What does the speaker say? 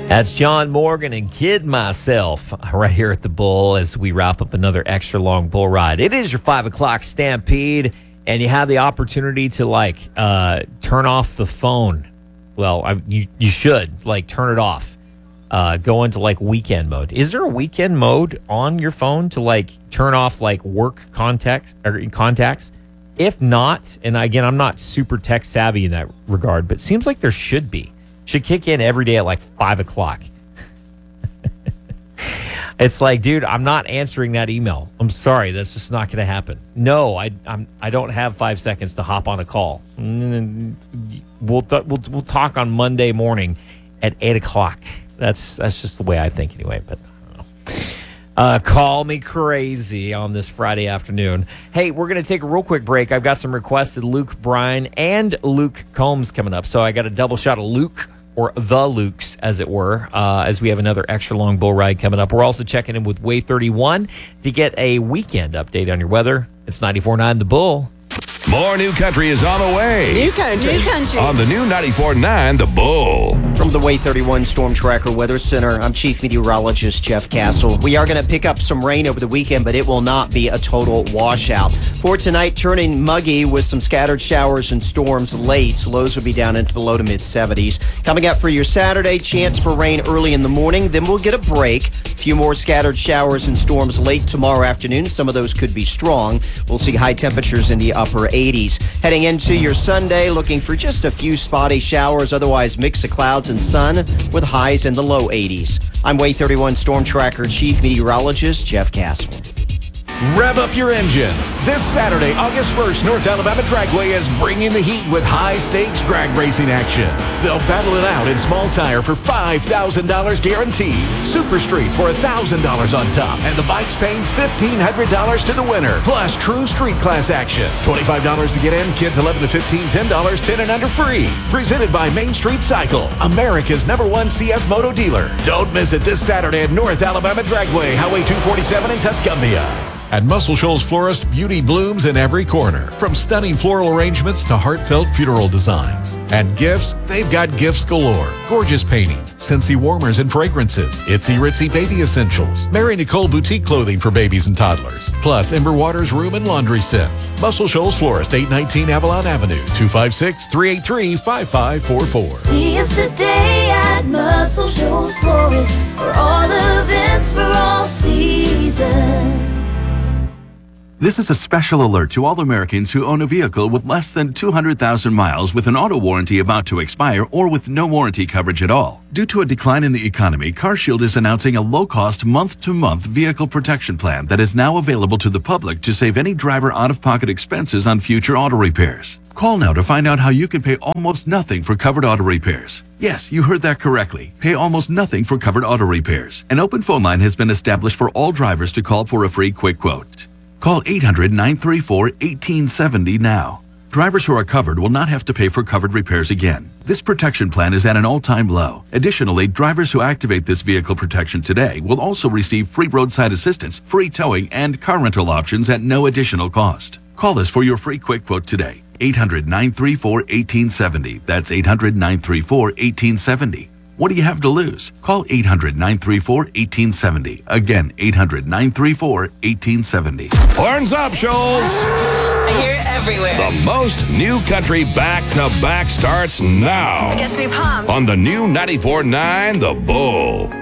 That's John Morgan and Kid Myself right here at the Bull as we wrap up another extra long bull ride. It is your 5 o'clock Stampede, and you have the opportunity to turn off the phone. Well, you should turn it off. Go into weekend mode. Is there a weekend mode on your phone to turn off work contacts? If not, and again, I'm not super tech savvy in that regard, but it seems like there should be. Should kick in every day at 5 o'clock. It's dude, I'm not answering that email. I'm sorry, that's just not going to happen. No, I don't have 5 seconds to hop on a call. We'll talk on Monday morning at 8 o'clock. That's just the way I think anyway. But I don't know. Call me crazy on this Friday afternoon. Hey, we're going to take a real quick break. I've got some requested Luke Bryan and Luke Combs coming up, so I got a double shot of Luke. Or the Lukes, as it were, as we have another extra long bull ride coming up. We're also checking in with Way 31 to get a weekend update on your weather. It's 94.9 The Bull. More new country is on the way. New country. On the new 94.9 The Bull. From the Way 31 Storm Tracker Weather Center, I'm Chief Meteorologist Jeff Castle. We are going to pick up some rain over the weekend, but it will not be a total washout. For tonight, turning muggy with some scattered showers and storms late. Lows will be down into the low to mid 70s. Coming up for your Saturday, chance for rain early in the morning. Then we'll get a break. A few more scattered showers and storms late tomorrow afternoon. Some of those could be strong. We'll see high temperatures in the upper 80s. Heading into your Sunday, looking for just a few spotty showers, otherwise mix of clouds and sun with highs in the low 80s. I'm Way 31 Storm Tracker Chief Meteorologist Jeff Castle. Rev up your engines. This Saturday, August 1st, North Alabama Dragway is bringing the heat with high-stakes drag racing action. They'll battle it out in small tire for $5,000 guaranteed. Super Street for $1,000 on top. And the bikes paying $1,500 to the winner. Plus true street class action. $25 to get in. Kids 11 to 15, $10, 10 and under free. Presented by Main Street Cycle, America's #1 CF Moto dealer. Don't miss it this Saturday at North Alabama Dragway, Highway 247 in Tuscumbia. At Muscle Shoals Florist, beauty blooms in every corner. From stunning floral arrangements to heartfelt funeral designs. And gifts, they've got gifts galore. Gorgeous paintings, Scentsy warmers and fragrances, Itsy Ritzy baby essentials, Mary Nicole boutique clothing for babies and toddlers. Plus, Ember Waters room and laundry sets. Muscle Shoals Florist, 819 Avalon Avenue, 256-383-5544. See us today at Muscle Shoals Florist for all events for all seasons. This is a special alert to all Americans who own a vehicle with less than 200,000 miles with an auto warranty about to expire or with no warranty coverage at all. Due to a decline in the economy, CarShield is announcing a low-cost month-to-month vehicle protection plan that is now available to the public to save any driver out-of-pocket expenses on future auto repairs. Call now to find out how you can pay almost nothing for covered auto repairs. Yes, you heard that correctly. Pay almost nothing for covered auto repairs. An open phone line has been established for all drivers to call for a free quick quote. Call 800-934-1870 now. Drivers who are covered will not have to pay for covered repairs again. This protection plan is at an all-time low. Additionally, drivers who activate this vehicle protection today will also receive free roadside assistance, free towing, and car rental options at no additional cost. Call us for your free quick quote today. 800-934-1870. That's 800-934-1870. What do you have to lose? Call 800-934-1870. Again, 800-934-1870. Horns up, Shoals. I hear it everywhere. The most new country back-to-back starts now. Gets me pumped. On the new 94.9 The Bull.